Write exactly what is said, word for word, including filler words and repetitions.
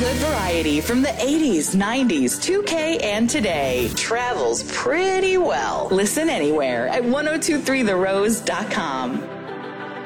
good variety from the eighties, nineties, two K, and today. Travels pretty well. Listen anywhere at ten twenty-three the rose dot com.